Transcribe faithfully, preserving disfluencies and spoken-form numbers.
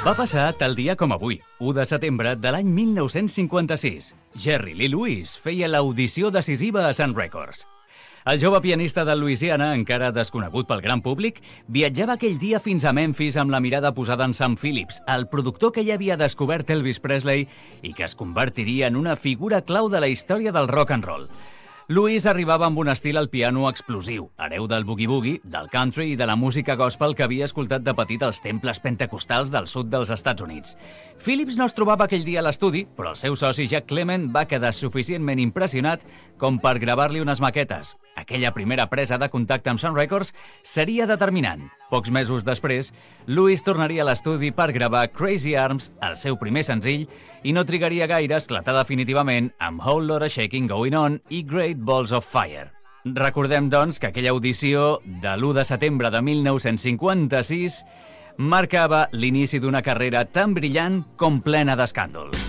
Va passar tal dia com avui, u de setembre de l'any mil nou-cents cinquanta-sis. Jerry Lee Lewis feia l'audició decisiva a Sun Records. El jove pianista de Louisiana, encara desconegut pel gran públic, viatjava aquell dia fins a Memphis amb la mirada posada en Sam Phillips, el productor que ja havia descobert Elvis Presley i que es convertiria en una figura clau de la història del rock and roll. Lewis arribava amb un estil al piano explosiu, hereu del boogie-boogie, del country i de la música gospel que havia escoltat de petit als temples pentecostals del sud dels Estats Units. Phillips no es trobava aquell dia a l'estudi, però el seu soci Jack Clement va quedar suficientment impressionat com per gravar-li unes maquetes. Aquella primera presa de contacte amb Sun Records seria determinant. Pocs mesos després, Lewis tornaria a l'estudi per gravar Crazy Arms, el seu primer senzill, i no trigaria gaire a esclatar definitivament amb Whole Lotta Shaking Going On i Great Balls of Fire. Recordem, doncs, que aquella audició de l'u de setembre de mil nou-cents cinquanta-sis marcava l'inici d'una carrera tan brillant com plena d'escàndols.